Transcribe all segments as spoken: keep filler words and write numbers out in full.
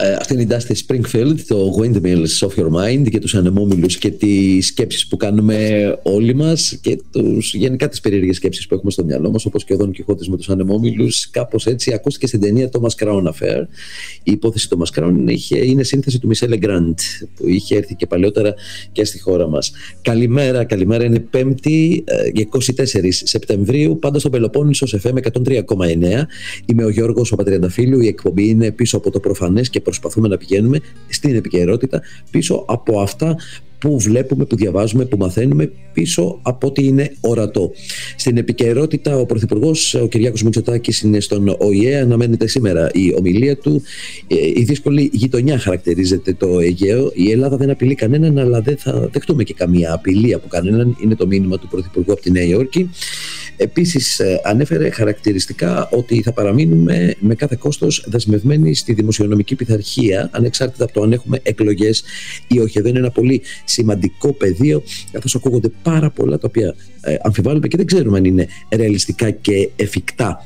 Αυτή είναι η Dusty Springfield, το Windmills of Your Mind, για τους ανεμόμυλους και τις σκέψεις που κάνουμε όλοι μας και τους, γενικά τις περίεργες σκέψεις που έχουμε στο μυαλό μας, όπως και ο Δον Κιχώτης με τους ανεμόμυλους. Κάπως έτσι ακούστηκε στην ταινία Thomas Crown Affair. Η υπόθεση Thomas Crown είχε, είναι σύνθεση του Michel Legrand, που είχε έρθει και παλαιότερα και στη χώρα μας. Καλημέρα, καλημέρα. Είναι Πέμπτη, είκοσι τέσσερις Σεπτεμβρίου, πάντα στο Πελοπόννησο σε εφ εμ εκατόν τρία κόμμα εννέα. Είμαι ο Γιώργος ο Πατριανταφύλου. Η εκπομπή είναι πίσω από το προφανές και προσπαθούμε να πηγαίνουμε στην επικαιρότητα, πίσω από αυτά που βλέπουμε, που διαβάζουμε, που μαθαίνουμε, πίσω από ό,τι είναι ορατό. Στην επικαιρότητα, ο Πρωθυπουργός, ο Κυριάκος Μητσοτάκης, είναι στον Ο Η Ε. Αναμένεται σήμερα η ομιλία του. Η δύσκολη γειτονιά χαρακτηρίζεται το Αιγαίο. Η Ελλάδα δεν απειλεί κανέναν, αλλά δεν θα δεχτούμε και καμία απειλή από κανέναν. Είναι το μήνυμα του Πρωθυπουργού από τη Νέα Υόρκη. Επίσης, ανέφερε χαρακτηριστικά ότι θα παραμείνουμε με κάθε κόστος δεσμευμένοι στη δημοσιονομική πειθαρχία, ανεξάρτητα από το αν έχουμε εκλογές ή όχι. Εδώ είναι ένα πολύ σημαντικό πεδίο, καθώς ακούγονται πάρα πολλά τα οποία ε, αμφιβάλλουμε και δεν ξέρουμε αν είναι ρεαλιστικά και εφικτά.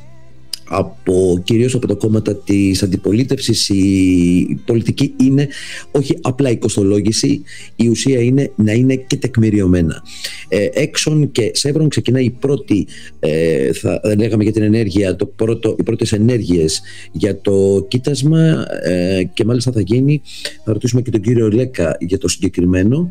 Από, κυρίως από τα κόμματα της αντιπολίτευσης. Η πολιτική είναι όχι απλά η κοστολόγηση, η ουσία είναι να είναι και τεκμηριωμένα. Ε, Έξον και Σεύρον ξεκινάει η πρώτη, ε, θα λέγαμε για την ενέργεια, το πρώτο, οι πρώτες ενέργειες για το κοίτασμα, ε, και μάλιστα θα γίνει, θα ρωτήσουμε και τον κύριο Λέκα για το συγκεκριμένο,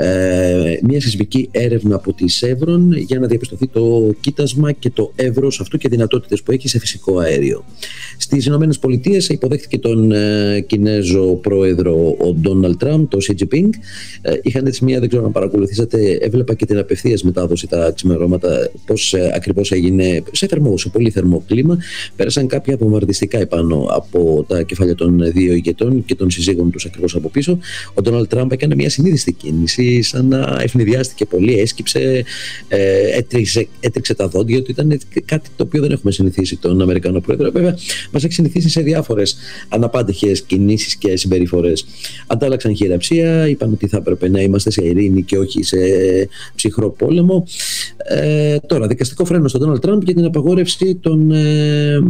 ε, μια σεισμική έρευνα από τη Σεύρον για να διαπιστωθεί το κοίτασμα και το εύρος αυτού και δυνατότητες που έχει σε φυσικό αέριο. Στις Ηνωμένες Πολιτείες υποδέχτηκε τον ε, Κινέζο πρόεδρο ο Ντόναλντ Τραμπ, το Σι Τζινπίνγκ. Ε, είχαν έτσι μια, δεν ξέρω αν παρακολουθήσατε, έβλεπα και την απευθείας μετάδοση τα ξημερώματα, πώς ε, ακριβώς έγινε σε θερμό, σε πολύ θερμό κλίμα. Πέρασαν κάποια βομβαρδιστικά επάνω από τα κεφάλια των δύο ηγετών και των συζύγων τους ακριβώς από πίσω. Ο Ντόναλντ Τραμπ έκανε μια συνείδηστη κίνηση, σαν να ευνηδιάστηκε πολύ, έσκυψε, ε, έτριξε, έτριξε τα δόντια του. Ήταν κάτι το οποίο δεν έχουμε συνηθίσει τον Αμερικανό πρόεδρο. Βέβαια, μας έχει συνηθίσει σε διάφορες αναπάντεχες κινήσεις και συμπεριφορές. Αντάλλαξαν χειραψία, είπαν ότι θα έπρεπε να είμαστε σε ειρήνη και όχι σε ψυχρό πόλεμο. Ε, τώρα, δικαστικό φρένο στον Ντόναλντ Τραμπ για την απαγόρευση των. Ε,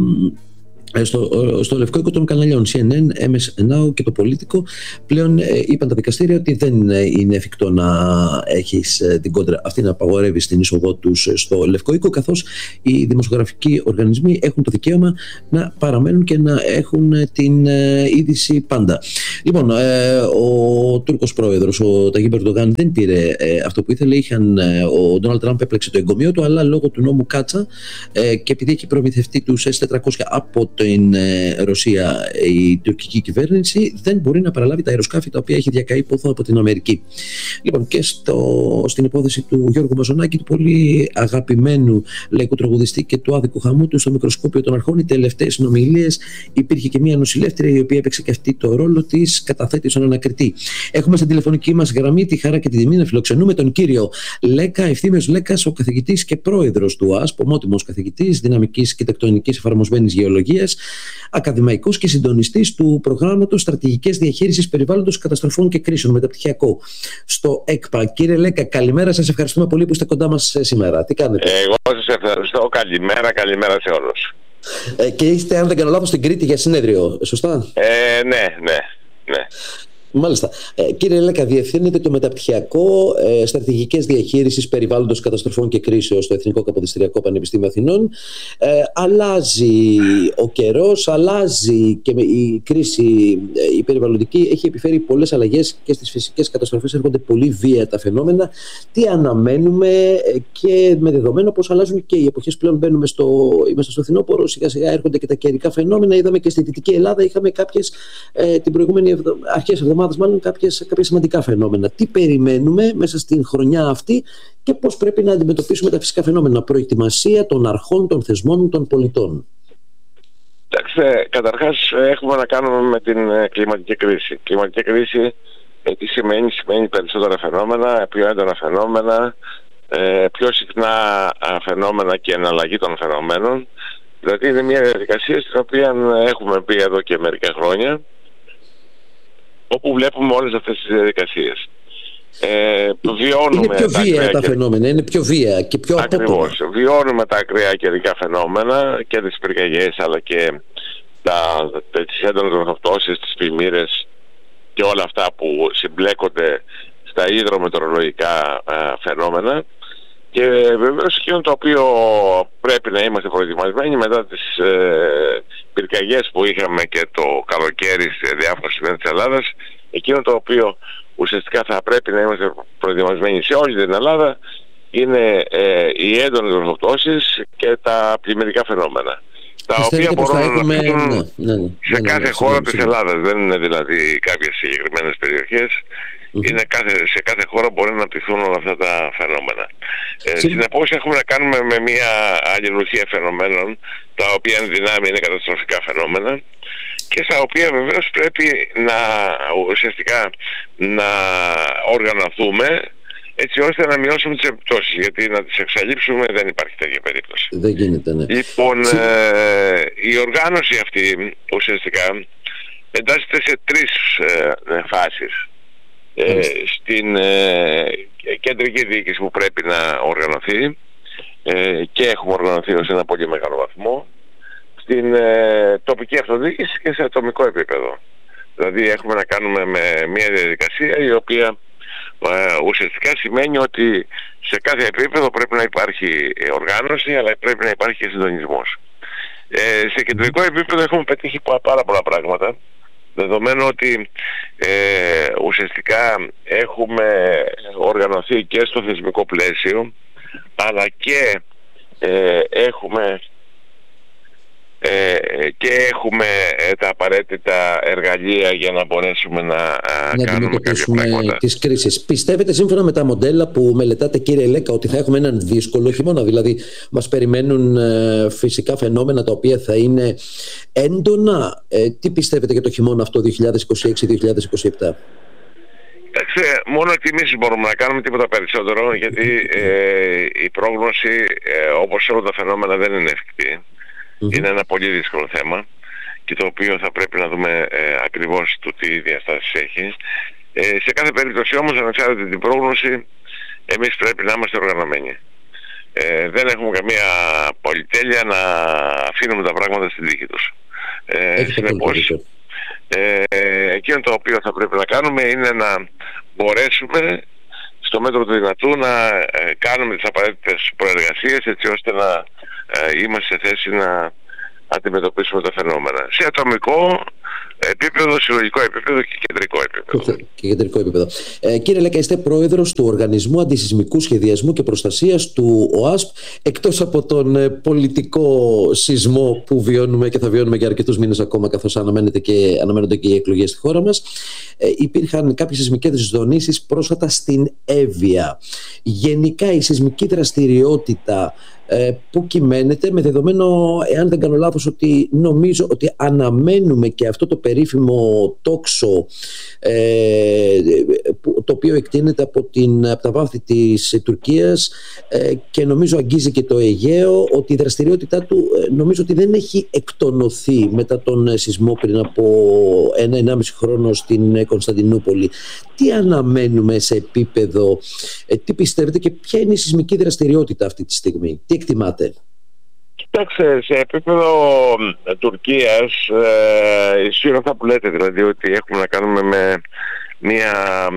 Στο, στο Λευκό Οίκο των καναλιών Σι Εν Εν, Εμ Ες Νάου και το Πολίτικο. Πλέον ε, είπαν τα δικαστήρια ότι δεν είναι εφικτό να έχεις ε, την κόντρα αυτή, να απαγορεύεις την είσοδό τους στο Λευκό Οίκο, καθώς οι δημοσιογραφικοί οργανισμοί έχουν το δικαίωμα να παραμένουν και να έχουν την ε, είδηση πάντα. Λοιπόν, ε, ο Τούρκος πρόεδρος, ο Ταγίπ Ερντογάν, δεν πήρε ε, αυτό που ήθελε. Είχαν, ε, ο Ντόναλντ Τραμπ έπλεξε το εγκομείο του, αλλά λόγω του νόμου Κάτσα ε, και επειδή έχει προμηθευτεί τους Ες τετρακόσια από την Ρωσία η τουρκική κυβέρνηση, δεν μπορεί να παραλάβει τα αεροσκάφη τα οποία έχει διακαεί πόθο από την Αμερική. Λοιπόν, και στο, στην υπόθεση του Γιώργου Μαζονάκη, του πολύ αγαπημένου λαϊκού τραγουδιστή και του άδικου χαμού του στο μικροσκόπιο των αρχών, οι τελευταίες συνομιλίες, υπήρχε και μια νοσηλεύτρια η οποία έπαιξε και αυτή το ρόλο της καταθέτη στον ανακριτή. Έχουμε στην τηλεφωνική μας γραμμή τη χαρά και τη τιμή να φιλοξενούμε τον κύριο Λέκα, Ευθύμιος Λέκας, ο καθηγητής και πρόεδρος του ΟΑΣΠ, ομότιμος καθηγητής δυναμικής και τεκτονικής εφαρμοσμένης γεωλογίας, ακαδημαϊκός και συντονιστής του προγράμματος Στρατηγικές Διαχείρισης Περιβάλλοντος, Καταστροφών και Κρίσεων, μεταπτυχιακό στο ΕΚΠΑ. Κύριε Λέκα, καλημέρα. Σας ευχαριστούμε πολύ που είστε κοντά μας σήμερα. Τι κάνετε? Εγώ σας ευχαριστώ. Καλημέρα, καλημέρα σε όλους. Ε, και είστε, αν δεν κάνω λάθος, στην Κρήτη για συνέδριο, σωστά? Ε, ναι, ναι, ναι. Μάλιστα. Ε, κύριε Λέκα, διευθύνετε το μεταπτυχιακό ε, Στρατηγικές Διαχείρισης Περιβάλλοντος, Καταστροφών και Κρίσεως στο Εθνικό Καποδιστριακό Πανεπιστήμιο Αθηνών. Ε, αλλάζει ο καιρός, αλλάζει και η κρίση ε, η περιβαλλοντική, έχει επιφέρει πολλές αλλαγές και στις φυσικές καταστροφές έρχονται πολύ βία τα φαινόμενα. Τι αναμένουμε ε, και με δεδομένο πως αλλάζουν και οι εποχές πλέον, μπαίνουμε στο, είμαστε στο φθινόπωρο, σιγά σιγά έρχονται και τα καιρικά φαινόμενα. Είδαμε και στη Δυτική Ελλάδα, είχαμε κάποιες ε, την προηγούμενη εβδο... αρχές εβδομάδας μάλλον κάποιες, κάποια σημαντικά φαινόμενα. Τι περιμένουμε μέσα στην χρονιά αυτή και πώς πρέπει να αντιμετωπίσουμε τα φυσικά φαινόμενα? Προετοιμασία των αρχών, των θεσμών, των πολιτών. Κοιτάξτε, καταρχάς έχουμε να κάνουμε με την κλιματική κρίση. Η κλιματική κρίση ε, τι σημαίνει? Σημαίνει περισσότερα φαινόμενα, πιο έντονα φαινόμενα, ε, πιο συχνά φαινόμενα και εναλλαγή των φαινομένων. Δηλαδή είναι μια διαδικασία στην οποία έχουμε πει εδώ και μερικά χρόνια, όπου βλέπουμε όλες αυτές τις διαδικασίες. Ε, βιώνουμε είναι πιο τα βία τα και... φαινόμενα, είναι πιο βία και πιο απότομα. Ακριβώς. Βιώνουμε τα ακραία καιρικά φαινόμενα και τις πυρκαγιές, αλλά και τα, τις έντονες βροχοπτώσεις, τις πλημμύρες και όλα αυτά που συμπλέκονται στα υδρομετεωρολογικά ε, φαινόμενα. Και βεβαίως εκείνο το οποίο πρέπει να είμαστε προετοιμασμένοι μετά τις ε, πυρκαγιές που είχαμε και το καλοκαίρι σε διάφορα σημεία της Ελλάδας, εκείνο το οποίο ουσιαστικά θα πρέπει να είμαστε προετοιμασμένοι σε όλη την Ελλάδα είναι ε, οι έντονες βροχοπτώσεις και τα πλημμυρικά φαινόμενα, τα Πιστεύετε οποία μπορούν έχουμε... να πετύχουν ναι, ναι, ναι, σε ναι, κάθε ναι, χώρα ναι, της ναι. Ελλάδας. Δεν είναι δηλαδή κάποιες συγκεκριμένες περιοχές. Mm-hmm. Είναι κάθε, σε κάθε χώρα μπορεί να πτυχθούν όλα αυτά τα φαινόμενα. Ε, συνεπώς έχουμε να κάνουμε με μια αλληλουχία φαινομένων, τα οποία εν δυνάμει είναι καταστροφικά φαινόμενα και στα οποία βεβαίως πρέπει να ουσιαστικά να οργανωθούμε έτσι ώστε να μειώσουμε τις επιπτώσεις, γιατί να τις εξαλείψουμε δεν υπάρχει τέτοια περίπτωση. Δεν γίνεται, ναι. Λοιπόν, Συ... ε, η οργάνωση αυτή ουσιαστικά εντάσσεται σε τρεις ε, φάσεις. Ε, στην ε, κεντρική διοίκηση που πρέπει να οργανωθεί ε, και έχουμε οργανωθεί ως ένα πολύ μεγάλο βαθμό, στην ε, τοπική αυτοδιοίκηση και σε ατομικό επίπεδο. Δηλαδή έχουμε να κάνουμε με μια διαδικασία η οποία ε, ουσιαστικά σημαίνει ότι σε κάθε επίπεδο πρέπει να υπάρχει οργάνωση, αλλά πρέπει να υπάρχει και συντονισμός. Ε, σε κεντρικό επίπεδο έχουμε πετύχει πάρα πολλά πράγματα, δεδομένου ότι ε, ουσιαστικά έχουμε οργανωθεί και στο θεσμικό πλαίσιο, αλλά και ε, έχουμε ε, και έχουμε ε, τα απαραίτητα εργαλεία για να μπορέσουμε να, να κάνουμε κάποια πράγματα. Τις κρίσεις. Πιστεύετε σύμφωνα με τα μοντέλα που μελετάτε, κύριε Λέκα, ότι θα έχουμε έναν δύσκολο χειμώνα? Δηλαδή μας περιμένουν ε, φυσικά φαινόμενα τα οποία θα είναι έντονα. Ε, τι πιστεύετε για το χειμώνα αυτό δύο χιλιάδες είκοσι έξι δύο χιλιάδες είκοσι επτά? Εντάξει, μόνο εκτιμήσεις μπορούμε να κάνουμε, τίποτα περισσότερο, γιατί ε, η πρόγνωση ε, όπως όλα τα φαινόμενα δεν είναι εφικτή. Mm-hmm. Είναι ένα πολύ δύσκολο θέμα και το οποίο θα πρέπει να δούμε ε, ακριβώς το τι διαστάσεις έχει. Ε, σε κάθε περίπτωση όμως, ανεξάρτητα την πρόγνωση, εμείς πρέπει να είμαστε οργανωμένοι. Ε, δεν έχουμε καμία πολυτέλεια να αφήνουμε τα πράγματα στην τύχη τους. Ε, συνεπώς, ε, εκείνο το οποίο θα πρέπει να κάνουμε είναι να μπορέσουμε στο μέτρο του δυνατού να ε, κάνουμε τις απαραίτητες προεργασίες έτσι ώστε να ε, είμαστε σε θέση να αντιμετωπίσουμε τα φαινόμενα σε ατομικό επίπεδο, συλλογικό επίπεδο και κεντρικό επίπεδο. Και κεντρικό επίπεδο. Ε, κύριε Λέκα, είστε πρόεδρος του Οργανισμού Αντισυσμικού Σχεδιασμού και Προστασίας του ΟΑΣΠ. Εκτός από τον ε, πολιτικό σεισμό που βιώνουμε και θα βιώνουμε για αρκετούς μήνες ακόμα, καθώς αναμένεται και, αναμένονται και οι εκλογές στη χώρα μας, ε, υπήρχαν κάποιες σεισμικές δυσδονήσεις πρόσφατα στην Εύβοια. Γενικά η σεισμική δραστηριότητα που κυμαίνεται, με δεδομένο, εάν δεν κάνω λάθος, ότι νομίζω ότι αναμένουμε και αυτό το περίφημο τόξο ε, το οποίο εκτείνεται από, την, από τα βάθη της Τουρκίας ε, και νομίζω αγγίζει και το Αιγαίο, ότι η δραστηριότητά του ε, νομίζω ότι δεν έχει εκτονωθεί μετά τον σεισμό πριν από ένα ενάμιση χρόνο στην Κωνσταντινούπολη. Τι αναμένουμε σε επίπεδο, ε, τι πιστεύετε και ποια είναι η σεισμική δραστηριότητα αυτή τη στιγμή? Τι εκτιμάτε? Κοιτάξτε, σε επίπεδο ε, Τουρκίας ε, ισχύουν αυτά που λέτε, δηλαδή ότι έχουμε να κάνουμε με μια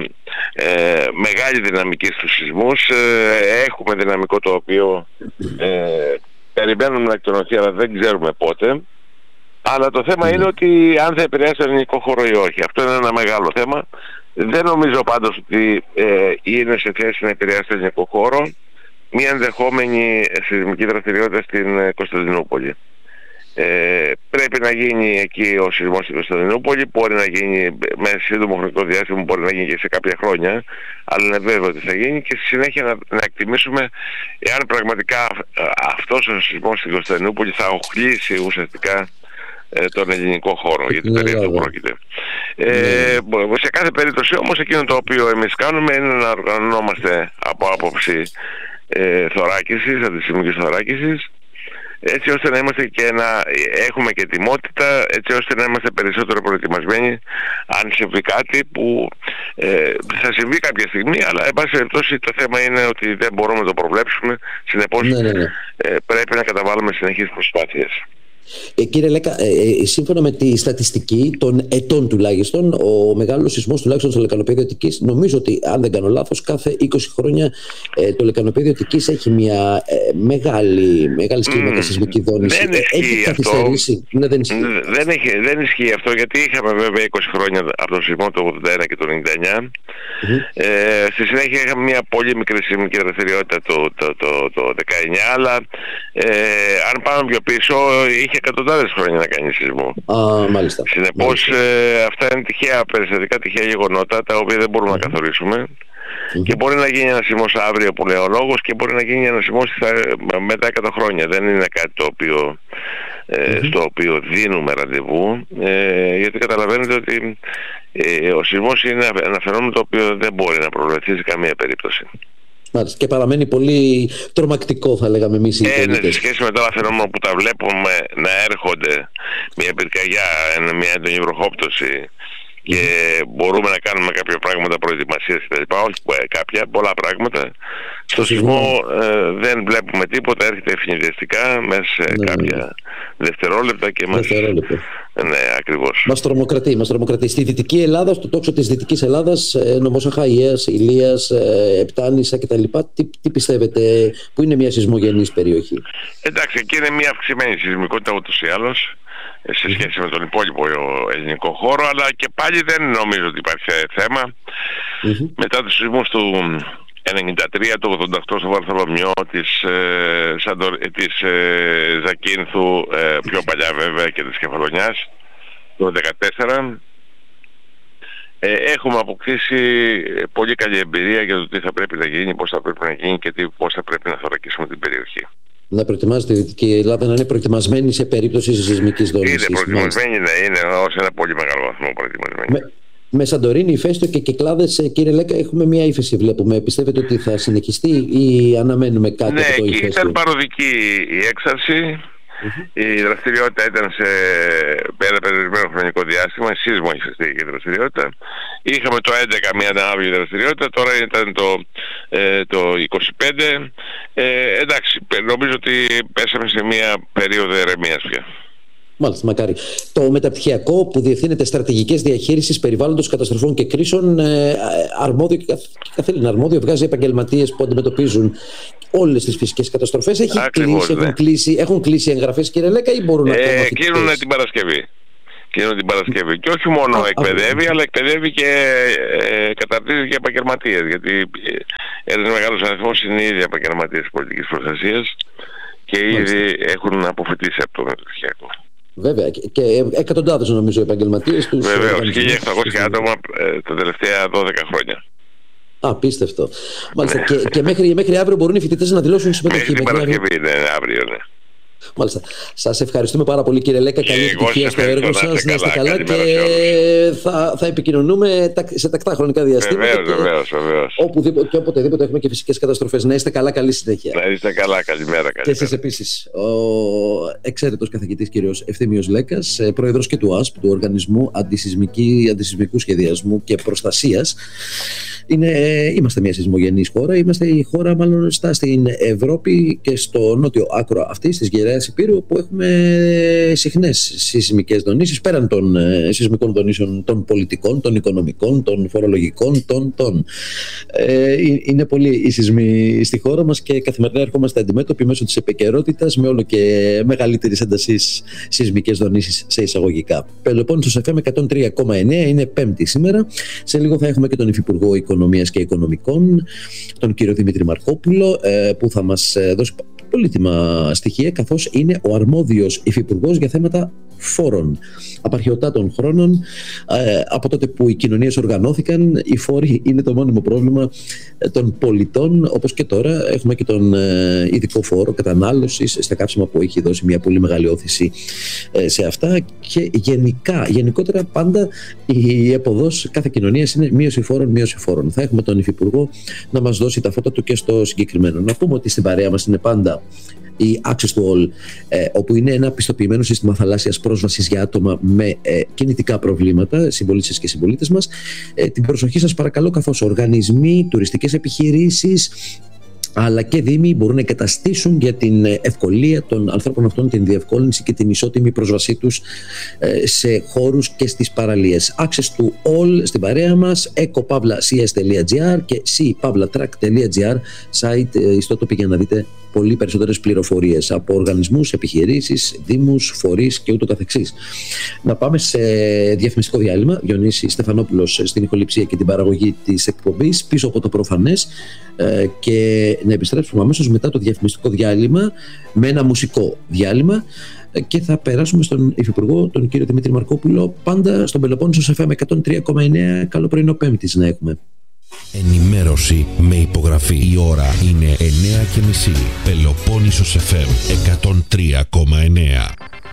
ε, μεγάλη δυναμική στους σεισμούς. Ε, έχουμε δυναμικό το οποίο ε, περιμένουμε να εκτονωθεί, αλλά δεν ξέρουμε πότε. Αλλά το θέμα mm. είναι ότι αν θα επηρεάσει τον ελληνικό χώρο ή όχι. Αυτό είναι ένα μεγάλο θέμα. Δεν νομίζω πάντως ότι ε, είναι σε θέση να επηρεάσει τον ελληνικό χώρο μια ενδεχόμενη σεισμική δραστηριότητα στην Κωνσταντινούπολη. Ε, πρέπει να γίνει εκεί ο σεισμός στην Κωνσταντινούπολη, μπορεί να γίνει με σύντομο χρονικό διάστημα, μπορεί να γίνει και σε κάποια χρόνια, αλλά είναι βέβαιο ότι θα γίνει, και στη συνέχεια να, να εκτιμήσουμε εάν πραγματικά αυτός ο σεισμός στην Κωνσταντινούπολη θα οχλήσει ουσιαστικά ε, τον ελληνικό χώρο, γιατί περί αυτού πρόκειται. Ε, σε κάθε περίπτωση όμως εκείνο το οποίο εμείς κάνουμε είναι να οργανωνόμαστε από άποψη ε, θωράκισης, αντισυσμικής θωράκισης, έτσι ώστε να είμαστε και να έχουμε και ετοιμότητα, έτσι ώστε να είμαστε περισσότερο προετοιμασμένοι αν συμβεί κάτι που ε, θα συμβεί κάποια στιγμή, αλλά εν πάση περιπτώσει το θέμα είναι ότι δεν μπορούμε να το προβλέψουμε, συνεπώς ναι, ναι, ναι. Ε, πρέπει να καταβάλουμε συνεχείς προσπάθειες. Ε, κύριε Λέκα, ε, ε, σύμφωνα με τη στατιστική των ετών τουλάχιστον, ο μεγάλος σεισμός τουλάχιστον στο λεκανοπέδιο Αττικής, νομίζω ότι αν δεν κάνω λάθος, κάθε είκοσι χρόνια ε, το λεκανοπέδιο Αττικής έχει μια ε, μεγάλη, μεγάλη κλίμακα mm, σεισμική δόνηση. Δεν έχει καθυστερήσει. Ναι, δεν, ισχύει. Δεν, έχει, δεν ισχύει αυτό, γιατί είχαμε βέβαια είκοσι χρόνια από τον σεισμό του ογδόντα ένα και το ενενήντα εννιά. Mm-hmm. Ε, στη συνέχεια είχαμε μια πολύ μικρή σεισμική δραστηριότητα το, το, το, το, το δεκαεννιά, αλλά ε, αν πάμε πιο πίσω, είχε εκατοντάδες χρόνια να κάνει σεισμό. Α, μάλιστα. Συνεπώς ε, αυτά είναι τυχαία περιστατικά, τυχαία γεγονότα, τα οποία δεν μπορούμε mm-hmm. να καθορίσουμε. Mm-hmm. Και μπορεί να γίνει ένα σεισμός αύριο που λέει ο λόγος, και μπορεί να γίνει ένα σεισμός μετά εκατό χρόνια. Δεν είναι κάτι το οποίο, ε, mm-hmm. στο οποίο δίνουμε ραντεβού, ε, γιατί καταλαβαίνετε ότι ε, ο σεισμός είναι ένα φαινόμενο το οποίο δεν μπορεί να προβλεφθεί σε καμία περίπτωση. Και παραμένει πολύ τρομακτικό, θα λέγαμε εμείς οι ε, πολίτες. Ναι, σε σχέση με τα φαινόμενα που τα βλέπουμε να έρχονται, μια πυρκαγιά, μια έντονη βροχόπτωση, και μπορούμε να κάνουμε κάποια πράγματα προετοιμασίας κτλ. Όχι κάποια, πολλά πράγματα. Στο σεισμό ε, δεν βλέπουμε τίποτα, έρχεται ευνηδιαστικά μέσα σε ναι, κάποια ναι. δευτερόλεπτα και μας... Ναι, ακριβώς. Μας τρομοκρατεί, μας τρομοκρατεί. Στη Δυτική Ελλάδα, στο τόξο της Δυτικής Ελλάδας, Νομός Αχαΐας, Ηλίας, Επτάνησα κτλ. Τι, τι πιστεύετε, που είναι μια σεισμογενής περιοχή? Εντάξει, εκεί είναι μια αυξημένη σεισμικότητα ούτως ή άλλως σε σχέση με τον υπόλοιπο ελληνικό χώρο, αλλά και πάλι δεν νομίζω ότι υπάρχει θέμα. Mm-hmm. Μετά τους σεισμούς του ενενήντα τρία, το ογδόντα οκτώ στο Βαρθολομιό, της, ε, Σαντορ, της ε, Ζακίνθου, ε, πιο παλιά βέβαια, και της Κεφαλονιάς, το δεκατέσσερα, ε, έχουμε αποκτήσει πολύ καλή εμπειρία για το τι θα πρέπει να γίνει, πώς θα πρέπει να γίνει και τι, πώς θα πρέπει να θωρακίσουμε την περιοχή. Να προετοιμάζεται η Δυτική Ελλάδα να είναι προετοιμασμένη σε περίπτωση σεισμικής δόνησης. Είναι προετοιμασμένη, ναι, είναι ως ένα πολύ μεγάλο βαθμό προετοιμασμένη. Με, με Σαντορίνη, Ηφαίστειο και Κυκλάδες, κύριε Λέκα, έχουμε μια ύφεση, βλέπουμε. Πιστεύετε ότι θα συνεχιστεί ή αναμένουμε κάτι ναι, από το Ηφαίστειο? Ναι, ήταν παροδική η έξαρση. Mm-hmm. Η δραστηριότητα ήταν σε ένα περιορισμένο χρονικό διάστημα, σείσμο είχε η δραστηριότητα. Είχαμε το έντεκα μια ανάβη δραστηριότητα, τώρα ήταν το, ε, το είκοσι πέντε. Ε, εντάξει, νομίζω ότι πέσαμε σε μια περίοδο ερεμίας πια. Μάλιστα, μακάρι. Το μεταπτυχιακό που διευθύνεται στρατηγικές διαχείρισης περιβάλλοντος, καταστροφών και κρίσεων, ε, αρμόδιο και καθήλυνα αρμόδιο, βγάζει επαγγελματίες που αντιμετωπίζουν όλες τις φυσικές καταστροφές. Έχει Ακριβώς, κλείσει, ναι. έχουν, κλείσει, έχουν κλείσει εγγραφές, κύριε Λέκα, ή μπορούν να ε, κάνουν κλείνουν την Παρασκευή. Κλείνουν την Παρασκευή. Και όχι μόνο α, εκπαιδεύει, α, αλλά εκπαιδεύει και ε, καταρτίζει και επαγγελματίες. Γιατί ένας μεγάλος αριθμός είναι ήδη επαγγελματίες πολιτικής προστασίας και ήδη Μάλιστα. έχουν αποφοιτήσει από το μεταπτυχιακό. Βέβαια, και εκατοντάδες νομίζω επαγγελματίες τους. Βεβαίως, χίλια εξακόσια άτομα ε, τα τελευταία δώδεκα χρόνια. Απίστευτο. Μάλιστα. και, και μέχρι, μέχρι αύριο μπορούν οι φοιτητές να δηλώσουν συμμετοχή. Μέχρι την Παρασκευή, ναι, αύριο, ναι. Μάλιστα. Σας ευχαριστούμε πάρα πολύ, κύριε Λέκα. Καλή επιτυχία στο έργο σας. Να είστε καλά, και θα, θα επικοινωνούμε σε τακτά χρονικά διαστήματα. Βεβαίως, βεβαίως, βεβαίως. Οπουδήποτε και οποτεδήποτε έχουμε και φυσικές καταστροφές. Να είστε καλά, καλή συνέχεια. Να είστε καλά, καλημέρα. καλημέρα. Και εσείς επίσης. Ο εξαίρετος καθηγητής κύριος Ευθύμιος Λέκας, πρόεδρος και του ΑΣΠ, του Οργανισμού Αντισυσμικού Σχεδιασμού και Προστασίας. Είναι, είμαστε μια σεισμογενής χώρα. Είμαστε η χώρα, μάλλον, στα, στην Ευρώπη και στο νότιο άκρο αυτής της γεραίας Υπήρου, που έχουμε συχνές σεισμικές δονήσεις, πέραν των ε, σεισμικών δονήσεων των πολιτικών, των οικονομικών, των φορολογικών, των. των. Ε, είναι πολλοί οι σεισμοί στη χώρα μας και καθημερινά ερχόμαστε αντιμέτωποι μέσω της επικαιρότητας με όλο και μεγαλύτερης έντασης σεισμικές δονήσεις σε εισαγωγικά. Πελοπόννησος εφ εμ εκατόν τρία κόμμα εννέα, είναι Πέμπτη σήμερα. Σε λίγο θα έχουμε και τον Υφυπουργό Οικονομίας και Οικονομικών, τον κύριο Δημήτρη Μαρκόπουλο, ε, που θα μας δώσει πολύτιμα στοιχεία, καθώς είναι ο αρμόδιος υφυπουργός για θέματα φόρων. Απαρχαιωτά χρόνων, ε, από τότε που οι κοινωνίες οργανώθηκαν, οι φόροι είναι το μόνιμο πρόβλημα των πολιτών, όπως και τώρα έχουμε και τον ε, ειδικό φόρο κατανάλωσης στα καύσιμα, που έχει δώσει μια πολύ μεγάλη όθηση ε, σε αυτά, και γενικά, γενικότερα πάντα η εποδός κάθε κοινωνίας είναι μείωση φόρων, μείωση φόρων. Θα έχουμε τον υφυπουργό να μας δώσει τα φώτα του και στο συγκεκριμένο. Να πούμε ότι στην παρέα μας είναι πάντα η Access to All, ε, όπου είναι ένα πιστοποιημένο σύστημα θαλάσσιας πρόσβασης για άτομα με ε, κινητικά προβλήματα, συμπολίτες και συμπολίτες μας. Ε, την προσοχή σας παρακαλώ, καθώς οργανισμοί, τουριστικές επιχειρήσεις, αλλά και δήμοι μπορούν να εγκαταστήσουν για την ευκολία των ανθρώπων αυτών, την διευκόλυνση και την ισότιμη πρόσβασή τους σε χώρους και στις παραλίες. Access to all στην παρέα μας, eco-c s.gr και c-track.gr, site ιστότοποι για να δείτε πολύ περισσότερες πληροφορίες από οργανισμούς, επιχειρήσεις, δήμους, φορείς και ούτω καθεξής. Να πάμε σε διαφημιστικό διάλειμμα. Διονύση Στεφανόπουλος στην ηχοληψία και την παραγωγή της εκπομπής, πίσω από το προφανές, και να επιστρέψουμε αμέσως μετά το διαφημιστικό διάλειμμα με ένα μουσικό διάλειμμα και θα περάσουμε στον Υφυπουργό, τον κύριο Δημήτρη Μαρκόπουλο, πάντα στον Πελοπόννησο εφ εμ εκατόν τρία κόμμα εννέα. Καλό πρωινό Πέμπτης να έχουμε. Ενημέρωση με υπογραφή. Η ώρα είναι εννέα και μισή. Πελοπόννησος εφ εμ εκατόν τρία κόμμα εννέα.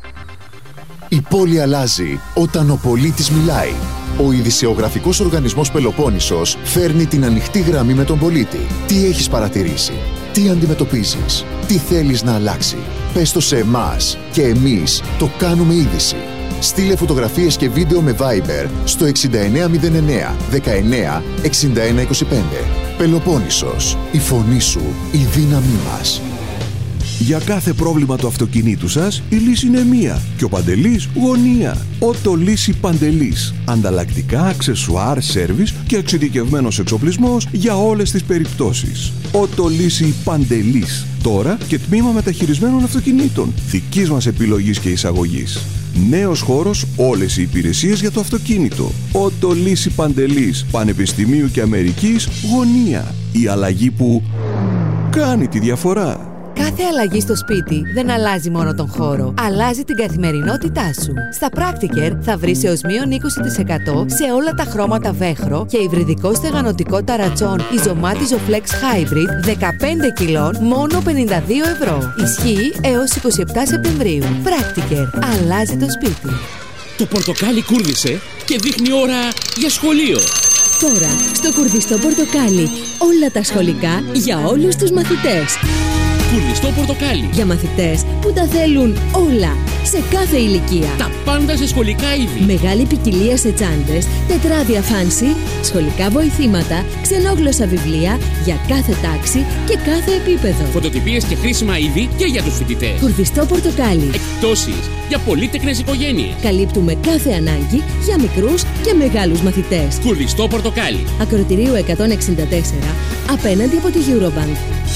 Η πόλη αλλάζει όταν ο πολίτης μιλάει. Ο ειδησεογραφικός οργανισμός Πελοπόννησος φέρνει την ανοιχτή γραμμή με τον πολίτη. Τι έχεις παρατηρήσει, τι αντιμετωπίζεις, τι θέλεις να αλλάξει. Πες το σε εμάς και εμείς το κάνουμε είδηση. Στείλε φωτογραφίες και βίντεο με Viber στο εξήντα εννέα μηδέν εννέα δεκαεννέα εξήντα ένα είκοσι πέντε. Πελοπόννησος, η φωνή σου, η δύναμή μας. Για κάθε πρόβλημα του αυτοκινήτου σας, η λύση είναι μία και ο Παντελής γωνία. Ότο Λύση Παντελής. Ανταλλακτικά, αξεσουάρ, σέρβις και εξειδικευμένος εξοπλισμός για όλες τις περιπτώσεις. Ότο Λύση Παντελής. Τώρα και τμήμα μεταχειρισμένων αυτοκινήτων. Δικής μας επιλογής και εισαγωγής. Νέος χώρος, όλες οι υπηρεσίες για το αυτοκίνητο. Ότο Λύση Παντελής. Πανεπιστημίου και Αμερικής γωνία. Η αλλαγή που κάνει τη διαφορά. Κάθε αλλαγή στο σπίτι δεν αλλάζει μόνο τον χώρο, αλλάζει την καθημερινότητά σου. Στα Practiker θα βρεις έως μείον είκοσι τοις εκατό σε όλα τα χρώματα βέχρο και υβριδικό στεγανοτικό ταρατσόν Isomat Isoflex Hybrid δεκαπέντε κιλών μόνο πενήντα δύο ευρώ. Ισχύει έως εικοστή εβδόμη Σεπτεμβρίου. Practiker. Αλλάζει το σπίτι. Το πορτοκάλι κούρδισε και δείχνει ώρα για σχολείο. Τώρα, στο κουρδιστό πορτοκάλι, όλα τα σχολικά για όλους τους μαθητές. Κουρδιστό πορτοκάλι. Για μαθητές που τα θέλουν όλα, σε κάθε ηλικία. Τα πάντα σε σχολικά είδη. Μεγάλη ποικιλία σε τσάντες, τετράδια φάνσι, σχολικά βοηθήματα, ξενόγλωσσα βιβλία για κάθε τάξη και κάθε επίπεδο. Φωτοτυπίες και χρήσιμα είδη και για τους φοιτητές. Κουρδιστό πορτοκάλι. Εκπτώσεις για πολύτεκνες οικογένειες. Καλύπτουμε κάθε ανάγκη για μικρούς και μεγάλους μαθητές. Κουρδιστό πορτοκάλι. Ακροτηρίου εκατόν εξήντα τέσσερα, απέναντι από τη Eurobank.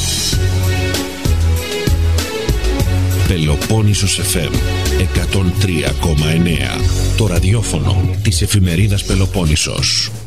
Πελοπόννησος εφ εμ εκατόν τρία κόμμα εννέα. Το ραδιόφωνο της εφημερίδας Πελοπόννησος.